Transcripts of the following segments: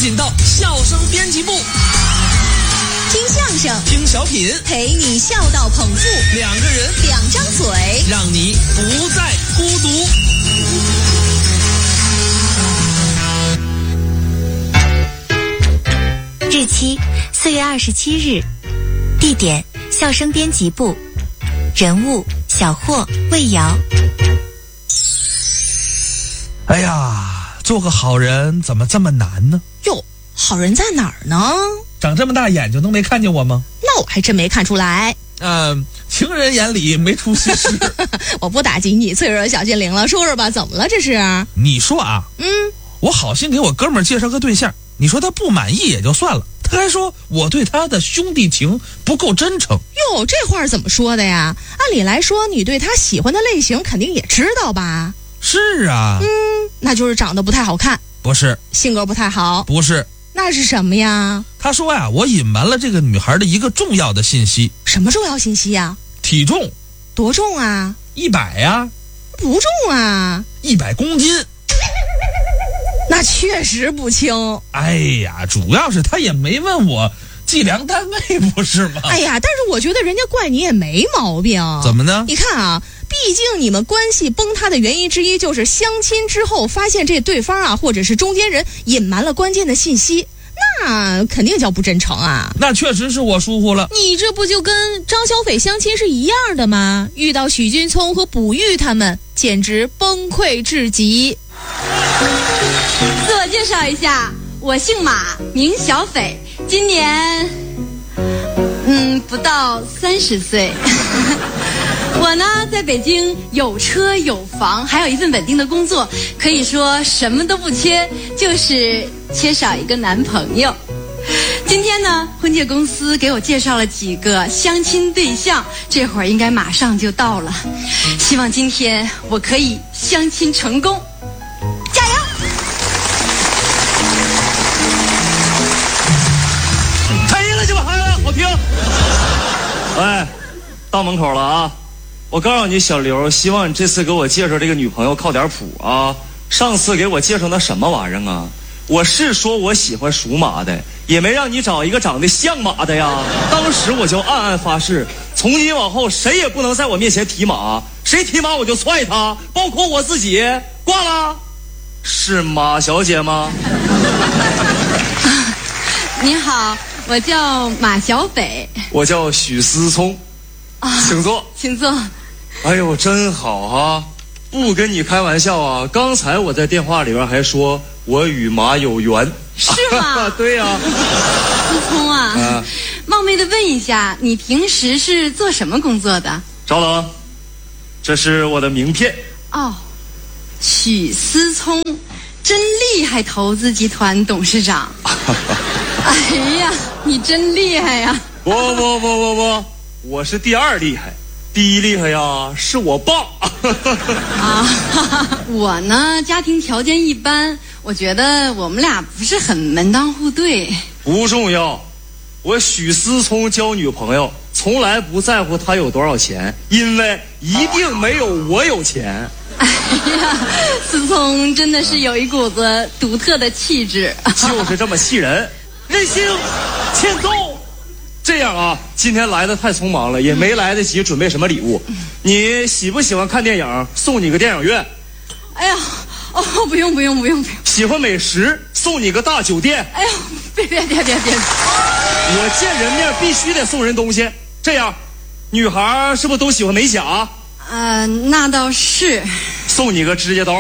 紧到笑声编辑部， 听相声， 听小品， 陪你笑到捧腹， 两个人， 两张嘴， 让你不再孤独。 日期4月27日，地点笑声编辑部，人物小霍、魏瑶。 哎呀，做个好人怎么这么难呢？ 哟，好人在哪儿呢？ 长这么大眼睛都没看见我吗？ 那我还真没看出来。 情人眼里没出西施。 我不打击你脆弱小心灵了，说说吧，怎么了这是？ 你说啊，我好心给我哥们儿介绍个对象，你说他不满意也就算了，他还说我对他的兄弟情不够真诚。 哟，这话怎么说的呀？按理来说，你对他喜欢的类型肯定也知道吧？ 是啊。 那就是长得不太好看。 不是。 性格不太好。不是。 那是什么呀？ 他说呀，我隐瞒了这个女孩的一个重要的信息。 什么重要信息呀？ 体重。 多重啊 ？100呀。 不重啊。 100公斤。 那确实不轻。 哎呀，主要是他也没问我计量单位，不是吗？ 哎呀，但是我觉得人家怪你也没毛病。 怎么呢？ 你看啊，毕竟你们关系崩塌的原因之一就是相亲之后发现这对方啊，或者是中间人隐瞒了关键的信息，那肯定叫不真诚啊。 那确实是我疏忽了。 你这不就跟张小斐相亲是一样的吗？遇到许君聪和卜玉他们，简直崩溃至极。 自我介绍一下，我姓马，名小斐，今年不到30岁。我呢在北京有车有房，还有一份稳定的工作，可以说什么都不缺，就是缺少一个男朋友。今天呢，婚介公司给我介绍了几个相亲对象，这会儿应该马上就到了，希望今天我可以相亲成功，加油！ 太音了，这把孩子好听。哎，到门口了啊！我告诉你，小刘，希望你这次给我介绍这个女朋友靠点谱啊！上次给我介绍那什么玩意儿啊？我是说我喜欢属马的，也没让你找一个长得像马的呀。当时我就暗暗发誓，从今往后谁也不能在我面前提马，谁提马我就踹他，包括我自己。挂了。是马小姐吗？ 您好，我叫马小斐。 我叫许思聪。请坐。 请坐。 哎呦，真好啊！不跟你开玩笑啊，刚才我在电话里边还说我与马有缘。 是吗？ 对呀。 思聪啊，冒昧的问一下，你平时是做什么工作的？ 稍等，这是我的名片。 哦，许思聪，真厉害，投资集团董事长。哎呀，你真厉害呀！ 不，我是第二厉害，第一厉害呀是我爸。 我呢家庭条件一般，我觉得我们俩不是很门当户对。 不重要，我许思聪交女朋友从来不在乎她有多少钱，因为一定没有我有钱。 哎呀，思聪真的是有一股子独特的气质， 就是这么气人。任性，欠揍。这样啊，今天来的太匆忙了，也没来得及准备什么礼物。你喜不喜欢看电影？送你个电影院。 哎呀，不用。 喜欢美食？送你个大酒店。 哎呦，别！ 我见人面必须得送人东西。这样，女孩是不是都喜欢美甲？ 那倒是。 送你个指甲刀。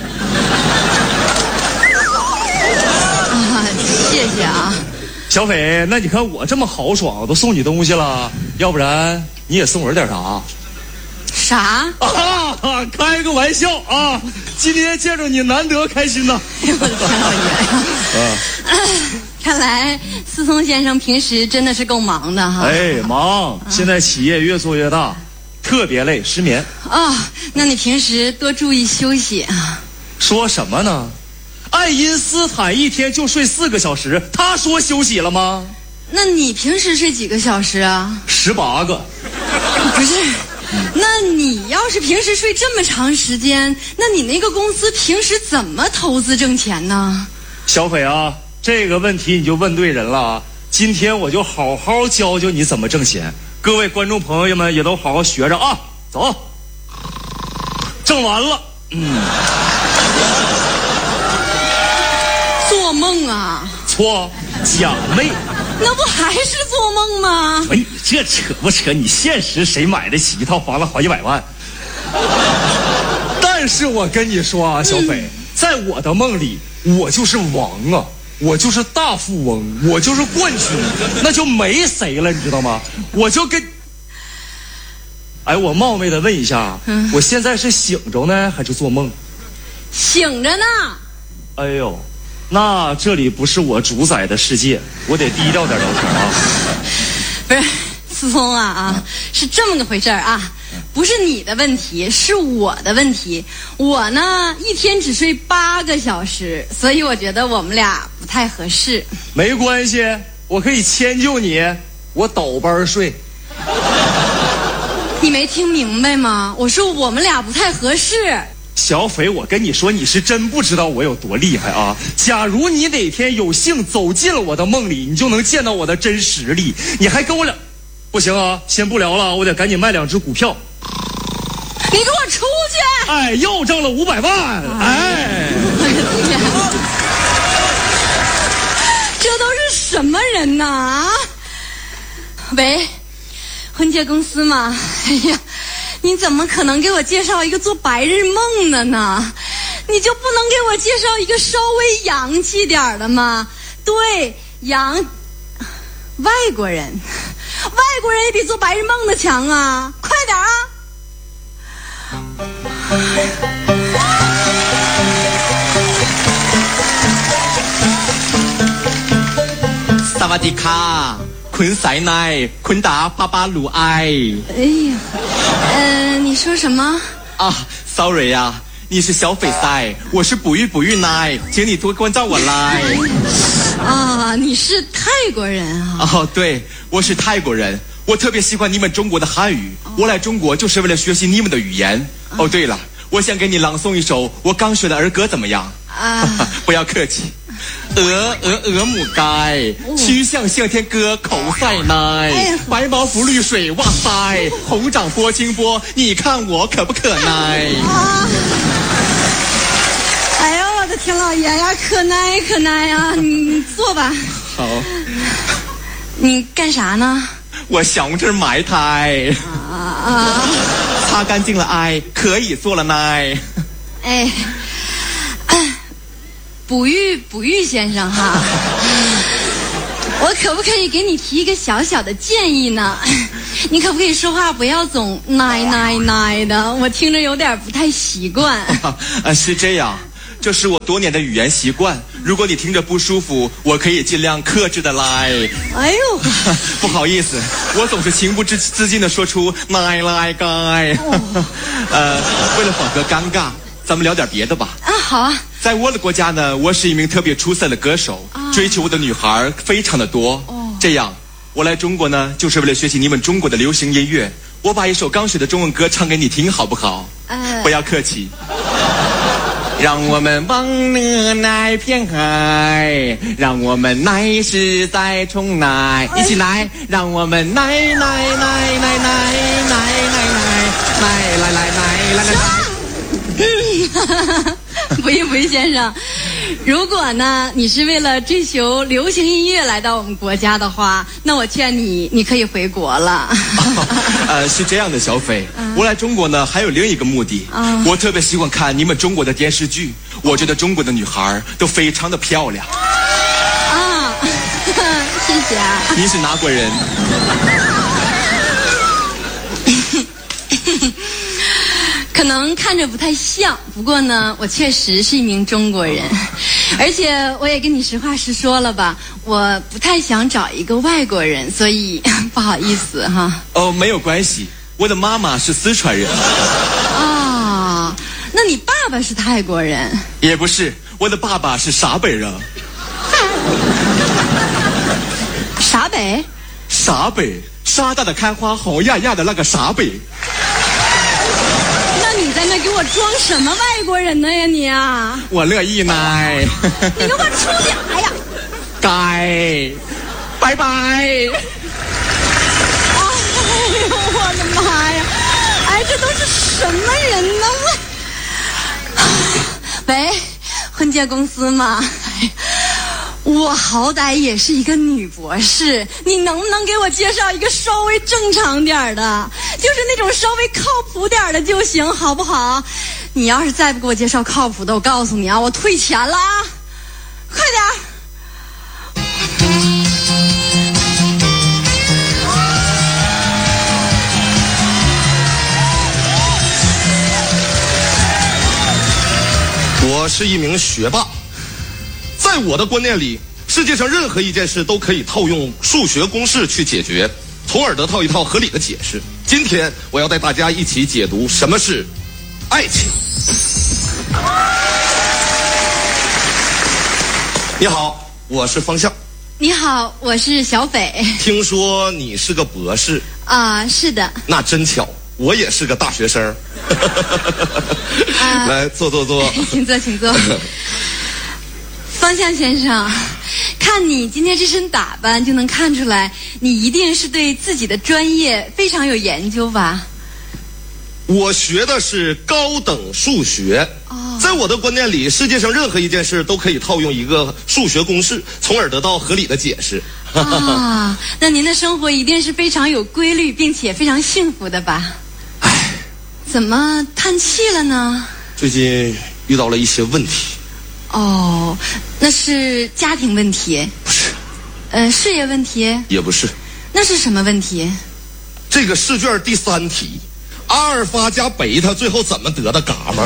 谢谢啊。 小斐，那你看我这么豪爽，都送你东西了，要不然你也送我点啥？ 啥？ 开个玩笑啊！今天见着你难得开心呐。 哎呦我的天，老爷！看来思聪先生平时真的是够忙的哈。 哎，忙！现在企业越做越大，特别累，失眠。 那你平时多注意休息啊。 说什么呢？爱因斯坦一天就睡4个小时，他说休息了吗？ 那你平时睡几个小时啊 ？18个。 不是，那你要是平时睡这么长时间，那你那个公司平时怎么投资挣钱呢？ 小斐啊， 这个问题你就问对人了啊！今天我就好好教教你怎么挣钱，各位观众朋友们也都好好学着啊！走，挣完了， 做梦啊？ 错，假寐。 那不还是做梦吗？ 你这扯不扯？你现实谁买得起一套房子好几百万？但是我跟你说啊，小斐，在我的梦里，我就是王啊，我就是大富翁，我就是冠军，那就没谁了，你知道吗？我就跟，哎，我冒昧的问一下，我现在是醒着呢，还是做梦？ 醒着呢。 哎呦，那这里不是我主宰的世界，我得低调点聊天啊。 不是，思聪啊，是这么个回事啊，不是你的问题，是我的问题。我呢，一天只睡8个小时，所以我觉得我们俩不太合适。 没关系，我可以迁就你，我倒班睡。 你没听明白吗？我说我们俩不太合适。 小斐，我跟你说，你是真不知道我有多厉害啊！假如你哪天有幸走进了我的梦里，你就能见到我的真实力。你还跟我俩，不行啊，先不聊了，我得赶紧卖2只股票。 你给我出去！ 哎，又挣了500万！哎， 我的天，这都是什么人呐？啊，喂，婚介公司吗？哎呀。你怎么可能给我介绍一个做白日梦的呢？你就不能给我介绍一个稍微洋气点的吗？对，外国人也比做白日梦的强啊！快点啊！ 萨瓦迪卡。坤塞奈，坤达巴巴鲁埃。 哎呀，你说什么？ 啊 ，sorry 呀，你是小斐塞，我是哺育奈，请你多关照我来。 啊，你是泰国人啊？ 哦，对，我是泰国人，我特别喜欢你们中国的汉语，我来中国就是为了学习你们的语言。哦，对了，我想给你朗诵一首我刚学的儿歌，怎么样？啊，不要客气。鹅母该，曲项向天歌，口塞奈，白毛浮绿水，哇塞，红掌拨清波，你看我可不可耐？ 哎呦，我的天老爷呀，可耐啊！你坐吧。 好。 你干啥呢？ 我想着埋汰。擦干净了爱，可以做了奈。 哎。哺育先生哈，我可不可以给你提一个小小的建议呢？你可不可以说话不要总奶的，我听着有点不太习惯。 是这样，这是我多年的语言习惯。如果你听着不舒服，我可以尽量克制的来。 哎呦， 不好意思，我总是情不自禁的说出奶该。为了缓和尴尬，咱们聊点别的吧。 啊，好啊。 在我的国家呢，我是一名特别出色的歌手，追求我的女孩非常的多。这样，我来中国呢，就是为了学习你们中国的流行音乐。我把一首刚学的中文歌唱给你听，好不好？不要客气。让我们忘了那片海，让我们来世再重来，一起来，让我们来。 不易先生，如果呢你是为了追求流行音乐来到我们国家的话，那我劝你可以回国了。 是这样的，小斐，我来中国呢还有另一个目的。我特别喜欢看你们中国的电视剧，我觉得中国的女孩都非常的漂亮。 啊，谢谢啊。 你是哪国人？ 可能看着不太像，不过呢，我确实是一名中国人，而且我也跟你实话实说了吧，我不太想找一个外国人，所以不好意思哈。 哦，没有关系，我的妈妈是四川人。 啊，那你爸爸是泰国人？ 也不是，我的爸爸是陕北人。 陕北？ 陕北，沙大的开花，红艳艳的那个陕北。 你在那给我装什么外国人呢呀你啊！ 我乐意呢。 你给我出去！哎呀， 该，拜拜。 哎呦，我的妈呀！哎，这都是什么人呢？喂，婚介公司吗？我好歹也是一个女博士，你能不能给我介绍一个稍微正常点的，就是那种稍微靠谱点的就行，好不好？你要是再不给我介绍靠谱的，我告诉你啊，我退钱了啊！快点儿！ 我是一名学霸，在我的观念里，世界上任何一件事都可以套用数学公式去解决，从而得到一套合理的解释。今天我要带大家一起解读什么是爱情。你好，我是方向。 你好，我是小斐。 听说你是个博士啊？是的。 那真巧，我也是个大学生。来，坐。 请坐，请坐。方向先生，看你今天这身打扮，就能看出来，你一定是对自己的专业非常有研究吧？ 我学的是高等数学。在我的观念里，世界上任何一件事都可以套用一个数学公式，从而得到合理的解释。 啊，那您的生活一定是非常有规律，并且非常幸福的吧？ 唉， 怎么叹气了呢？ 最近遇到了一些问题。 哦，那是家庭问题？ 不是。 事业问题？ 也不是。 那是什么问题？ 这个试卷第3题，阿尔法加贝塔最后怎么得的伽马？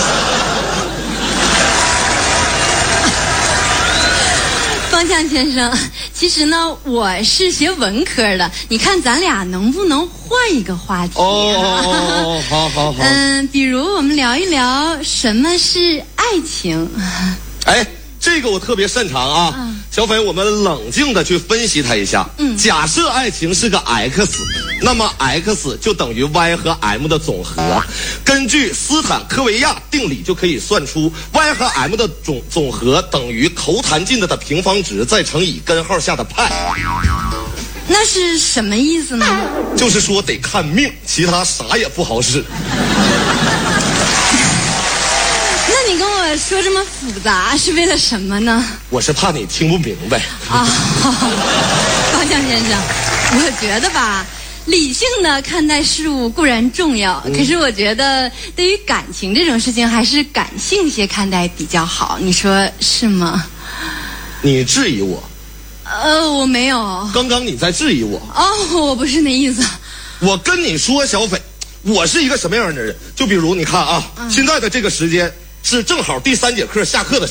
方向先生，其实呢，我是学文科的，你看咱俩能不能换一个话题？ 好。 比如我们聊一聊什么是爱情。 哎，这个我特别擅长啊。小斐，我们冷静的去分析它一下。假设爱情是个 x， 那么 x 就等于 y 和 m 的总和。根据斯坦科维亚定理，就可以算出 y 和 m 的总和等于头弹进的平方值再乘以根号下的派。 那是什么意思呢？ 就是说得看命，其他啥也不好使。 那你跟我说这么复杂是为了什么呢？ 我是怕你听不明白啊。方向先生，我觉得吧，理性的看待事物固然重要，可是我觉得对于感情这种事情，还是感性些看待比较好，你说是吗？ 你质疑我？ 我没有。 刚刚你在质疑我？ 我不是那意思。 我跟你说，小斐，我是一个什么样的人？就比如你看啊，现在的这个时间是正好第3节课下课的时间。